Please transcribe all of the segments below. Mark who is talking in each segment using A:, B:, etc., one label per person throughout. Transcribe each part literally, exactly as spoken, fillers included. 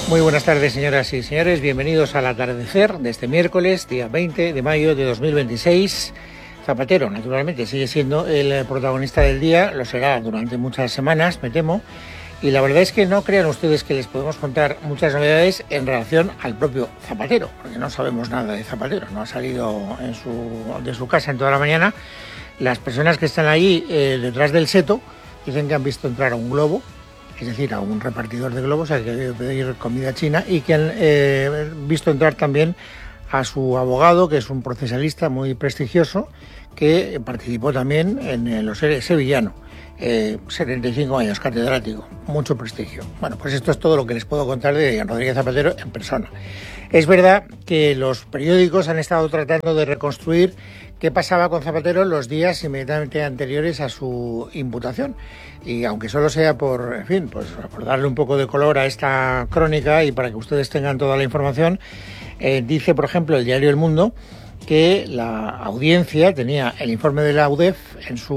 A: Muy buenas tardes, señoras y señores. Bienvenidos al atardecer de este miércoles, día veinte de mayo de dos mil veintiséis. Zapatero, naturalmente, sigue siendo el protagonista del día. Lo será durante muchas semanas, me temo. Y la verdad es que no crean ustedes que les podemos contar muchas novedades en relación al propio Zapatero, porque no sabemos nada de Zapatero. No ha salido en su, de su casa en toda la mañana. Las personas que están allí eh, detrás del seto dicen que han visto entrar a un globo, es decir, a un repartidor de globos al que debe pedir comida china, y que han eh, visto entrar también a su abogado, que es un procesalista muy prestigioso, que participó también en los sevillano, eh, setenta y cinco años, catedrático, mucho prestigio. Bueno, pues esto es todo lo que les puedo contar de Rodríguez Zapatero en persona. Es verdad que los periódicos han estado tratando de reconstruir qué pasaba con Zapatero los días inmediatamente anteriores a su imputación. Y aunque solo sea por, en fin, pues por darle un poco de color a esta crónica y para que ustedes tengan toda la información, eh, dice, por ejemplo, el diario El Mundo que la audiencia tenía el informe de la U D E F en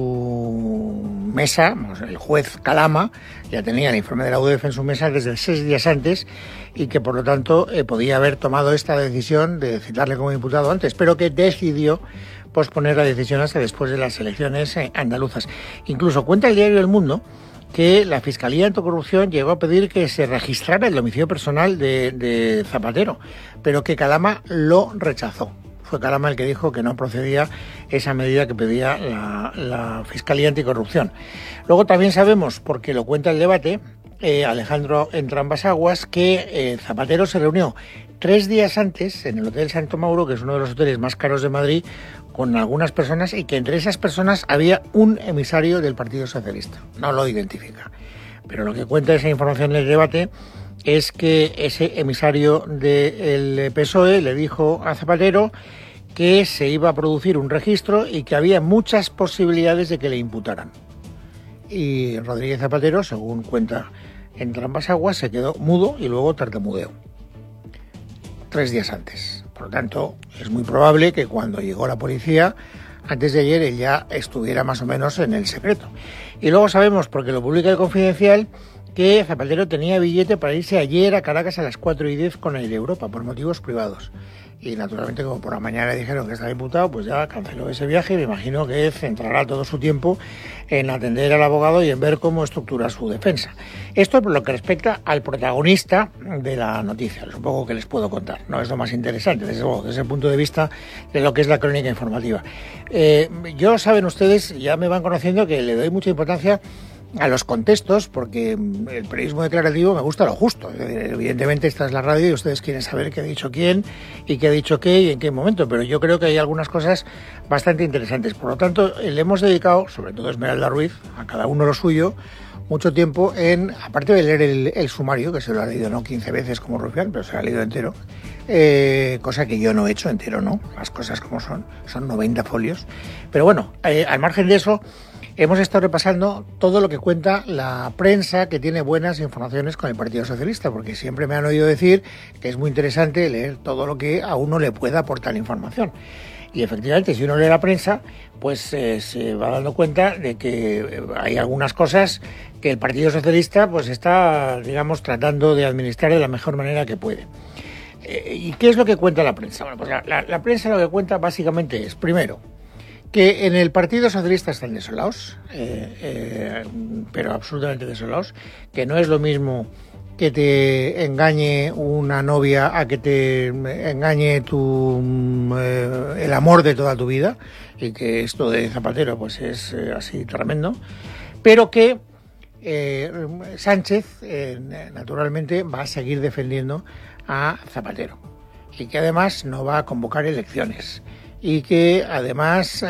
A: su mesa, el juez Calama ya tenía el informe de la U D E F en su mesa desde seis días antes y que por lo tanto eh, podía haber tomado esta decisión de citarle como imputado antes, pero que decidió posponer la decisión hasta después de las elecciones andaluzas. Incluso cuenta el diario El Mundo que la Fiscalía Anticorrupción llegó a pedir que se registrara el domicilio personal de, de Zapatero, pero que Calama lo rechazó. Fue Calama el que dijo que no procedía esa medida que pedía la, la Fiscalía Anticorrupción. Luego también sabemos, porque lo cuenta el debate, eh, Alejandro Entrambas-Aguas, que eh, Zapatero se reunió tres días antes en el Hotel Santo Mauro, que es uno de los hoteles más caros de Madrid, con algunas personas, y que entre esas personas había un emisario del Partido Socialista. No lo identifica. Pero lo que cuenta esa información en el debate es que ese emisario del P S O E le dijo a Zapatero que se iba a producir un registro y que había muchas posibilidades de que le imputaran. Y Rodríguez Zapatero, según cuenta Entrambas-Aguas, se quedó mudo y luego tartamudeó. Tres días antes. Por lo tanto, es muy probable que cuando llegó la policía, antes de ayer, él ya estuviera más o menos en el secreto. Y luego sabemos, porque lo publica el Confidencial, que Zapatero tenía billete para irse ayer a Caracas a las cuatro y diez con Air Europa, por motivos privados. Y naturalmente, como por la mañana le dijeron que estaba imputado, pues ya canceló ese viaje y me imagino que centrará todo su tiempo en atender al abogado y en ver cómo estructura su defensa. Esto es por lo que respecta al protagonista de la noticia, es un poco que les puedo contar. No es lo más interesante, desde luego, desde el punto de vista de lo que es la crónica informativa. Eh, yo, saben ustedes, ya me van conociendo que le doy mucha importancia a los contextos, porque el periodismo declarativo me gusta lo justo. Evidentemente esta es la radio y ustedes quieren saber qué ha dicho quién y qué ha dicho qué y en qué momento, pero yo creo que hay algunas cosas bastante interesantes. Por lo tanto, le hemos dedicado, sobre todo Esmeralda Ruiz, a cada uno lo suyo, mucho tiempo en, aparte de leer el, el sumario, que se lo ha leído no quince veces como Rufián, pero se lo ha leído entero, eh, cosa que yo no he hecho entero, ¿no? Las cosas como son, son noventa folios. Pero bueno, eh, al margen de eso, hemos estado repasando todo lo que cuenta la prensa que tiene buenas informaciones con el Partido Socialista, porque siempre me han oído decir que es muy interesante leer todo lo que a uno le pueda aportar información. Y efectivamente, si uno lee la prensa, pues eh, se va dando cuenta de que hay algunas cosas que el Partido Socialista pues está, digamos, tratando de administrar de la mejor manera que puede. Eh, ¿Y qué es lo que cuenta la prensa? Bueno, pues la, la, la prensa lo que cuenta básicamente es, primero, que en el Partido Socialista están desolados, eh, eh, pero absolutamente desolados, que no es lo mismo que te engañe una novia a que te engañe tu eh, el amor de toda tu vida, y que esto de Zapatero pues es eh, así tremendo, pero que eh, Sánchez eh, naturalmente va a seguir defendiendo a Zapatero y que además no va a convocar elecciones y que además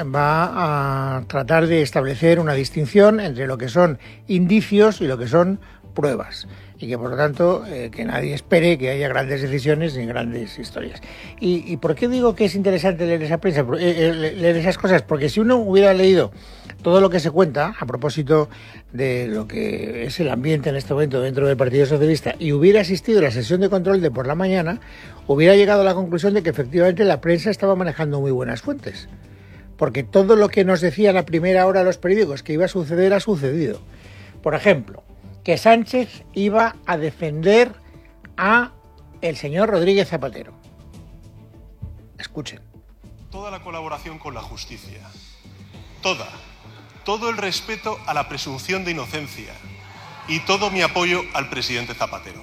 A: va a tratar de establecer una distinción entre lo que son indicios y lo que son pruebas, y que por lo tanto eh, que nadie espere que haya grandes decisiones ni grandes historias. ¿Y, y por qué digo que es interesante leer esa prensa, eh, leer esas cosas? Porque si uno hubiera leído todo lo que se cuenta a propósito de lo que es el ambiente en este momento dentro del Partido Socialista y hubiera asistido a la sesión de control de por la mañana, hubiera llegado a la conclusión de que efectivamente la prensa estaba manejando muy buenas fuentes, porque todo lo que nos decían a primera hora los periódicos que iba a suceder ha sucedido. Por ejemplo, que Sánchez iba a defender a el señor Rodríguez Zapatero. Escuchen.
B: Toda la colaboración con la justicia, toda, todo el respeto a la presunción de inocencia y todo mi apoyo al presidente Zapatero.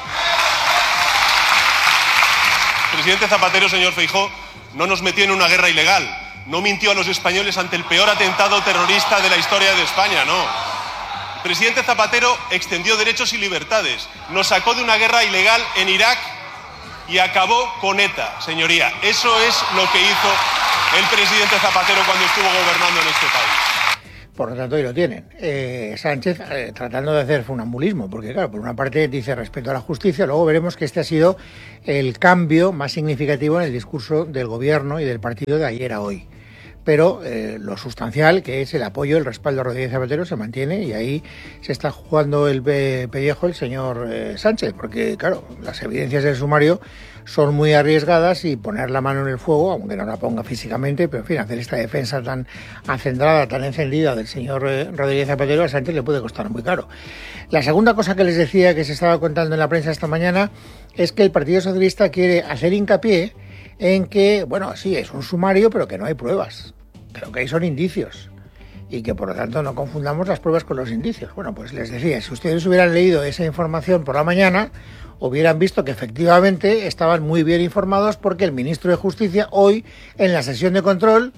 B: El presidente Zapatero, señor Feijóo, no nos metió en una guerra ilegal, no mintió a los españoles ante el peor atentado terrorista de la historia de España, no. El presidente Zapatero extendió derechos y libertades, nos sacó de una guerra ilegal en Irak y acabó con ETA, señoría. Eso es lo que hizo el presidente Zapatero cuando estuvo gobernando en este país.
A: Por lo tanto, ahí lo tienen. Eh, Sánchez eh, tratando de hacer funambulismo, porque claro, por una parte dice respeto a la justicia, luego veremos que este ha sido el cambio más significativo en el discurso del gobierno y del partido de ayer a hoy. Pero eh, lo sustancial, que es el apoyo, el respaldo a Rodríguez Zapatero, se mantiene y ahí se está jugando el pe pellejo el señor eh, Sánchez, porque claro, las evidencias del sumario son muy arriesgadas y poner la mano en el fuego, aunque no la ponga físicamente, pero en fin, hacer esta defensa tan acendrada, tan encendida del señor eh, Rodríguez Zapatero a Sánchez le puede costar muy caro. La segunda cosa que les decía que se estaba contando en la prensa esta mañana es que el Partido Socialista quiere hacer hincapié en que, bueno, sí, es un sumario, pero que no hay pruebas, que lo que hay son indicios y que por lo tanto no confundamos las pruebas con los indicios. Bueno, pues les decía, si ustedes hubieran leído esa información por la mañana, hubieran visto que efectivamente estaban muy bien informados porque el ministro de Justicia hoy, en la sesión de control,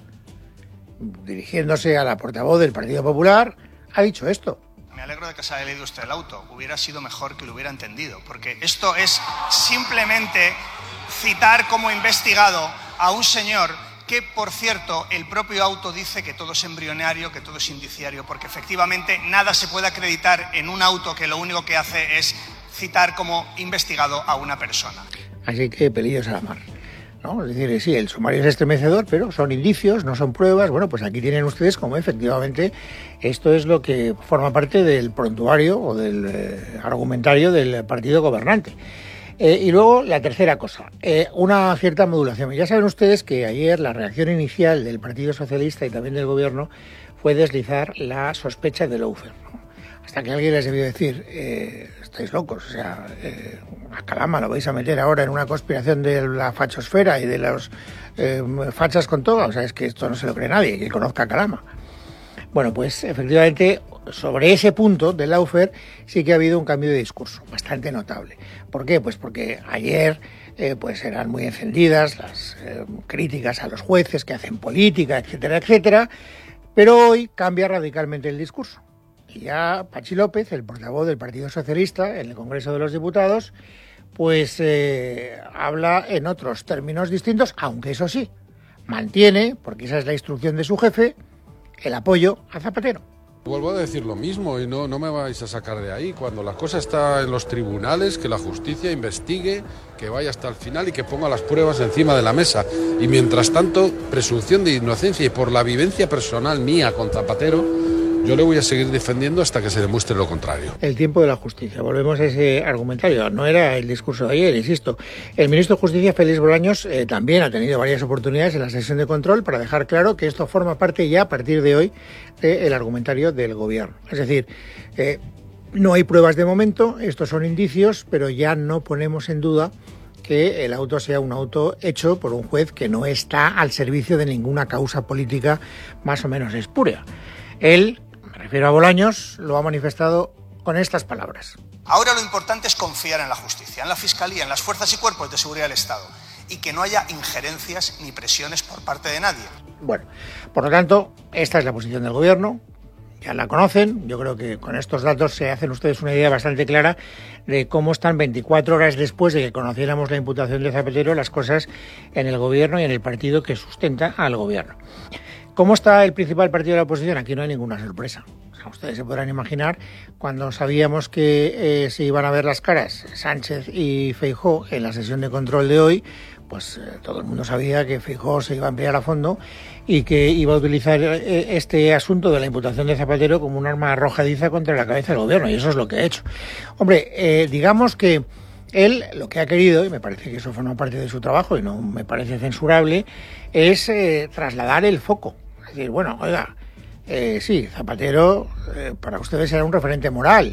A: dirigiéndose a la portavoz del Partido Popular, ha dicho esto.
C: Me alegro de que se haya leído usted el auto. Hubiera sido mejor que lo hubiera entendido, porque esto es simplemente citar como investigado a un señor que, por cierto, el propio auto dice que todo es embrionario, que todo es indiciario, porque efectivamente nada se puede acreditar en un auto que lo único que hace es citar como investigado a una persona.
A: Así que pelillos a la mar, ¿no? Es decir, sí, el sumario es estremecedor, pero son indicios, no son pruebas. Bueno, pues aquí tienen ustedes como efectivamente esto es lo que forma parte del prontuario o del eh, argumentario del partido gobernante. Eh, y luego la tercera cosa, eh, una cierta modulación. Ya saben ustedes que ayer la reacción inicial del Partido Socialista y también del Gobierno fue deslizar la sospecha de lawfare, ¿no? Hasta que alguien les debió decir, eh, estáis locos, o sea, eh, a Calama lo vais a meter ahora en una conspiración de la fachosfera y de los eh, fachas con toga, o sea, es que esto no se lo cree nadie, que conozca a Calama. Bueno, pues efectivamente sobre ese punto del lawfare sí que ha habido un cambio de discurso bastante notable. ¿Por qué? Pues porque ayer eh, pues eran muy encendidas las eh, críticas a los jueces que hacen política, etcétera, etcétera, pero hoy cambia radicalmente el discurso. Y ya Patxi López, el portavoz del Partido Socialista en el Congreso de los Diputados, pues eh, habla en otros términos distintos, aunque eso sí, mantiene, porque esa es la instrucción de su jefe, el apoyo a Zapatero.
D: Vuelvo a decir lo mismo y no, no me vais a sacar de ahí. Cuando la cosa está en los tribunales, que la justicia investigue, que vaya hasta el final y que ponga las pruebas encima de la mesa. Y mientras tanto, presunción de inocencia y por la vivencia personal mía con Zapatero, yo le voy a seguir defendiendo hasta que se demuestre lo contrario.
A: El tiempo de la justicia. Volvemos a ese argumentario. No era el discurso de ayer, insisto. El ministro de Justicia, Félix Bolaños, eh, también ha tenido varias oportunidades en la sesión de control para dejar claro que esto forma parte ya a partir de hoy del argumentario del gobierno. Es decir, eh, no hay pruebas de momento, estos son indicios, pero ya no ponemos en duda que el auto sea un auto hecho por un juez que no está al servicio de ninguna causa política más o menos espúrea. Él, me refiero a Bolaños, lo ha manifestado con estas palabras.
C: Ahora lo importante es confiar en la justicia, en la Fiscalía, en las fuerzas y cuerpos de seguridad del Estado y que no haya injerencias ni presiones por parte de nadie.
A: Bueno, por lo tanto, esta es la posición del Gobierno, ya la conocen. Yo creo que con estos datos se hacen ustedes una idea bastante clara de cómo están veinticuatro horas después de que conociéramos la imputación de Zapatero las cosas en el Gobierno y en el partido que sustenta al Gobierno. ¿Cómo está el principal partido de la oposición? Aquí no hay ninguna sorpresa. O sea, ustedes se podrán imaginar, cuando sabíamos que eh, se iban a ver las caras Sánchez y Feijóo en la sesión de control de hoy, pues eh, todo el mundo sabía que Feijóo se iba a emplear a fondo y que iba a utilizar eh, este asunto de la imputación de Zapatero como un arma arrojadiza contra la cabeza del gobierno, y eso es lo que ha hecho. Hombre, eh, digamos que él lo que ha querido, y me parece que eso forma parte de su trabajo y no me parece censurable, es eh, trasladar el foco. Es decir, bueno, oiga, eh, sí, Zapatero eh, para ustedes era un referente moral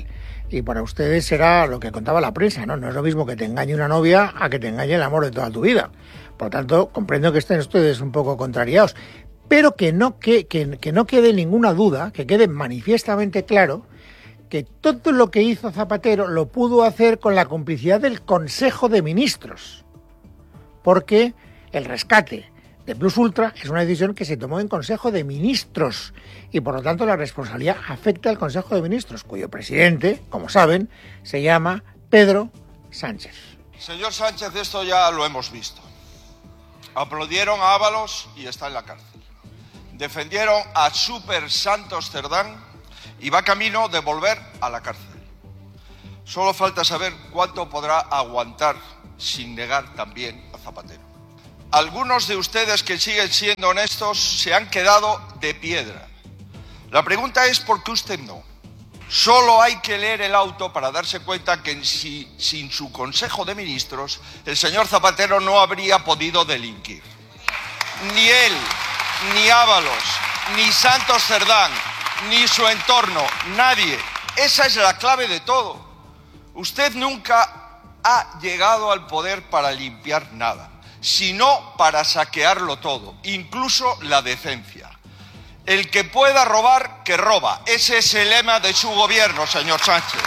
A: Y para ustedes será lo que contaba la prensa, ¿no? No es lo mismo que te engañe una novia a que te engañe el amor de toda tu vida. Por lo tanto, comprendo que estén ustedes un poco contrariados. Pero que no, que, que, que no quede ninguna duda, que quede manifiestamente claro que todo lo que hizo Zapatero lo pudo hacer con la complicidad del Consejo de Ministros. Porque el rescate de Plus Ultra es una decisión que se tomó en Consejo de Ministros y por lo tanto la responsabilidad afecta al Consejo de Ministros, cuyo presidente, como saben, se llama Pedro Sánchez.
E: Señor Sánchez, esto ya lo hemos visto. Aplaudieron a Ábalos y está en la cárcel. Defendieron a Super Santos Cerdán y va camino de volver a la cárcel. Solo falta saber cuánto podrá aguantar sin negar también a Zapatero. Algunos de ustedes que siguen siendo honestos se han quedado de piedra. La pregunta es ¿por qué usted no? Solo hay que leer el auto para darse cuenta que si, sin su Consejo de Ministros el señor Zapatero no habría podido delinquir. Ni él, ni Ábalos, ni Santos Cerdán, ni su entorno, nadie. Esa es la clave de todo. Usted nunca ha llegado al poder para limpiar nada, sino para saquearlo todo, incluso la decencia. El que pueda robar, que roba. Ese es el lema de su gobierno, señor Sánchez.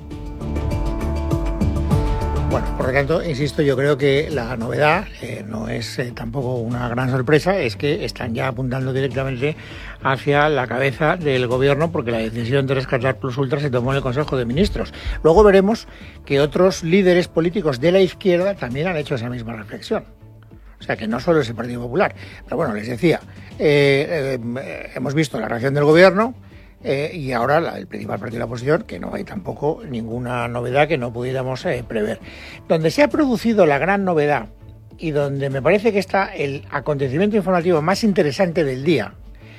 A: Bueno, por lo tanto, insisto, yo creo que la novedad eh, no es eh, tampoco una gran sorpresa, es que están ya apuntando directamente hacia la cabeza del gobierno porque la decisión de rescatar Plus Ultra se tomó en el Consejo de Ministros. Luego veremos que otros líderes políticos de la izquierda también han hecho esa misma reflexión. O sea, que no solo es el Partido Popular. Pero bueno, les decía, eh, eh, hemos visto la reacción del gobierno eh, y ahora la, el principal partido de la oposición, que no hay tampoco ninguna novedad que no pudiéramos eh, prever. Donde se ha producido la gran novedad y donde me parece que está el acontecimiento informativo más interesante del día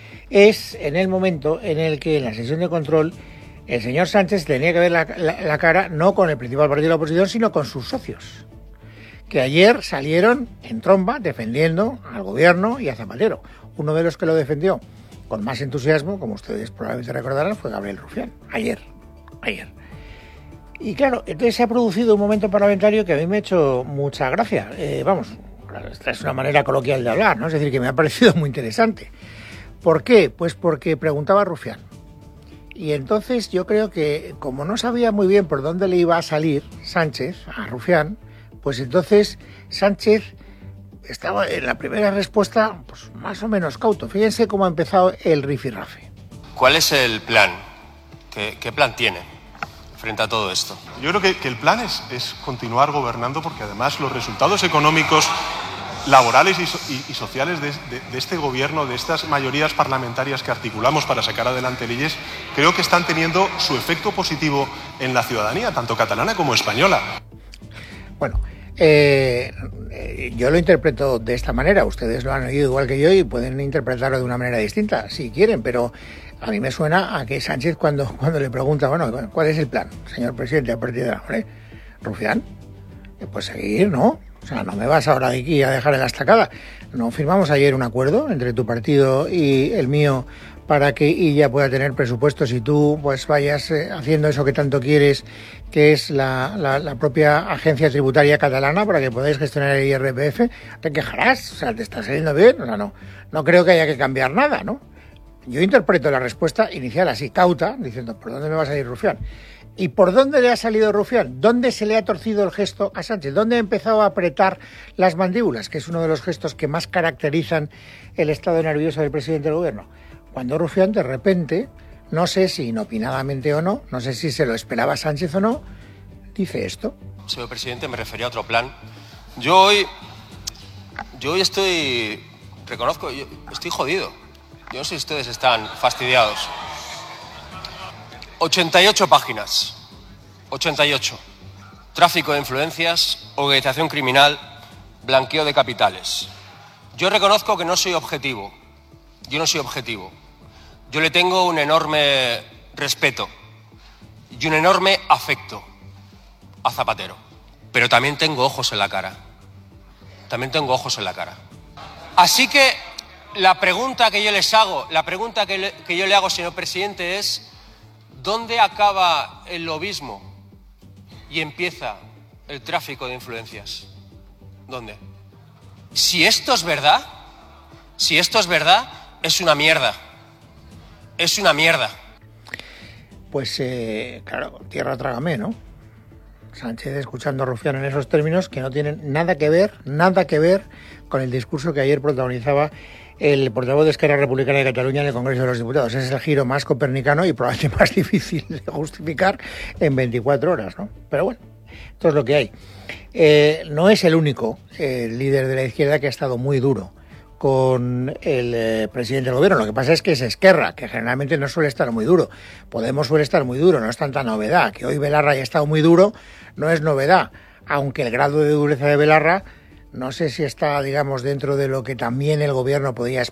A: es en el momento en el que en la sesión de control el señor Sánchez tenía que ver la, la, la cara no con el principal partido de la oposición, sino con sus socios, que ayer salieron en tromba defendiendo al gobierno y a Zapatero. Uno de los que lo defendió con más entusiasmo, como ustedes probablemente recordarán, fue Gabriel Rufián. Ayer, ayer. Y claro, entonces se ha producido un momento parlamentario que a mí me ha hecho mucha gracia. Eh, vamos, esta es una manera coloquial de hablar, ¿no? Es decir, que me ha parecido muy interesante. ¿Por qué? Pues porque preguntaba a Rufián. Y entonces yo creo que, como no sabía muy bien por dónde le iba a salir Sánchez a Rufián, pues entonces Sánchez estaba en la primera respuesta pues, más o menos cauto. Fíjense cómo ha empezado el rifirrafe.
F: ¿Cuál es el plan? ¿Qué, qué plan tiene frente a todo esto?
B: Yo creo que, que el plan es, es continuar gobernando porque además los resultados económicos, laborales y, so, y, y sociales de, de, de este gobierno, de estas mayorías parlamentarias que articulamos para sacar adelante leyes, creo que están teniendo su efecto positivo en la ciudadanía, tanto catalana como española.
A: Bueno, eh, yo lo interpreto de esta manera. Ustedes lo han oído igual que yo y pueden interpretarlo de una manera distinta, si quieren, pero a mí me suena a que Sánchez cuando, cuando le pregunta, bueno, ¿cuál es el plan, señor presidente, a partir de ahora? ¿Eh? Rufián, pues seguir, ¿no? O sea, no me vas ahora de aquí a dejar en la estacada. ¿No firmamos ayer un acuerdo entre tu partido y el mío para que ella pueda tener presupuestos y tú pues vayas eh, haciendo eso que tanto quieres, que es la, la, la propia agencia tributaria catalana, para que podáis gestionar el I R P F? ¿Te quejarás? O sea, ¿te está saliendo bien? O sea, no, no creo que haya que cambiar nada, ¿no? Yo interpreto la respuesta inicial así, cauta, diciendo, ¿por dónde me va a salir Rufián? ¿Y por dónde le ha salido Rufián? ¿Dónde se le ha torcido el gesto a Sánchez? ¿Dónde ha empezado a apretar las mandíbulas? Que es uno de los gestos que más caracterizan el estado nervioso del presidente del gobierno. Cuando Rufián, de repente, no sé si inopinadamente o no, no sé si se lo esperaba Sánchez o no, dice esto.
F: Señor presidente, me refería a otro plan. Yo hoy, yo hoy estoy, reconozco, yo estoy jodido. Yo no sé si ustedes están fastidiados. ochenta y ocho páginas. ochenta y ocho. Tráfico de influencias, organización criminal, blanqueo de capitales. Yo reconozco que no soy objetivo. Yo no soy objetivo. Yo le tengo un enorme respeto y un enorme afecto a Zapatero. Pero también tengo ojos en la cara. También tengo ojos en la cara. Así que la pregunta que yo les hago, la pregunta que, le, que yo le hago, señor presidente, es ¿Dónde acaba el lobismo y empieza el tráfico de influencias? ¿Dónde? Si esto es verdad, si esto es verdad, es una mierda. Es una mierda.
A: Pues, eh, claro, tierra trágame, ¿no? Sánchez escuchando a Rufián en esos términos que no tienen nada que ver, nada que ver con el discurso que ayer protagonizaba el portavoz de Esquerra Republicana de Cataluña en el Congreso de los Diputados. Es el giro más copernicano y probablemente más difícil de justificar en veinticuatro horas, ¿no? Pero bueno, esto es lo que hay. Eh, no es el único eh, líder de la izquierda que ha estado muy duro con el eh, presidente del gobierno. Lo que pasa es que es Esquerra, que generalmente no suele estar muy duro. Podemos suele estar muy duro, no es tanta novedad. Que hoy Belarra haya estado muy duro no es novedad, aunque el grado de dureza de Belarra no sé si está, digamos, dentro de lo que también el gobierno podía